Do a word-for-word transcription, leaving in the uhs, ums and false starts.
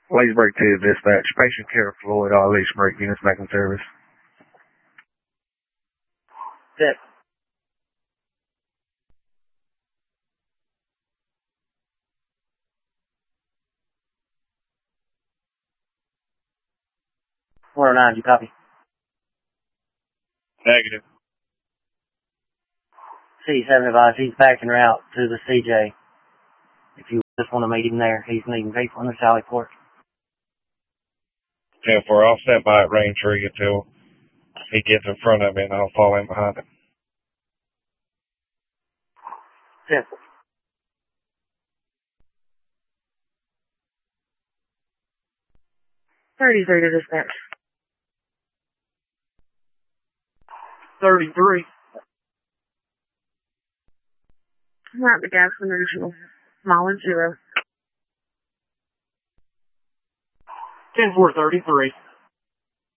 Leesburg two dispatch. Patient care Floyd, all Leesburg units back in service. Sit. one oh nine, you copy? Negative. C seven advised he's back en route to the C J. If you just want to meet him there, he's needing people in the Sally Port. ten four, I'll stand by at range three until he gets in front of me and I'll fall in behind him. Sit. thirty-three to dispatch. thirty-three. I'm at the Gaston Regional. Mileage zero. ten four thirty-three.